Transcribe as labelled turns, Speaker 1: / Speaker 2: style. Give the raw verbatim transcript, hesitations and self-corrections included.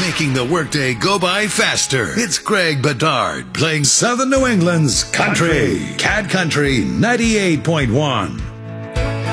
Speaker 1: making the workday go by faster. It's Greg Bedard playing Southern New England's country. Cat Country ninety-eight point one.